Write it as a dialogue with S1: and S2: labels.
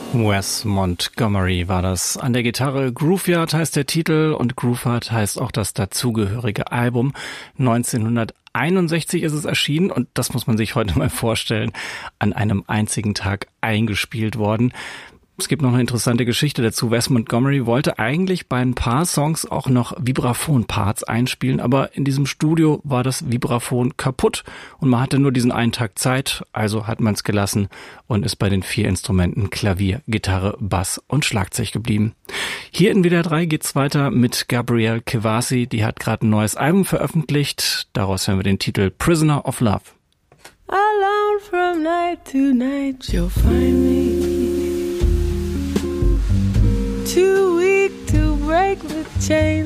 S1: Wes Montgomery war das. An der Gitarre Grooveyard heißt der Titel und Grooveyard heißt auch das dazugehörige Album. 1961 ist es erschienen und das muss man sich heute mal vorstellen, an einem einzigen Tag eingespielt worden. Es gibt noch eine interessante Geschichte dazu. Wes Montgomery wollte eigentlich bei ein paar Songs auch noch Vibraphon-Parts einspielen, aber in diesem Studio war das Vibraphon kaputt und man hatte nur diesen einen Tag Zeit, also hat man es gelassen und ist bei den 4 Instrumenten Klavier, Gitarre, Bass und Schlagzeug geblieben. Hier in WDR 3 geht's weiter mit Gabrielle Kevasi, die hat gerade ein neues Album veröffentlicht. Daraus hören wir den Titel Prisoner of Love.
S2: Alone from night to night you'll find me too weak to break the chains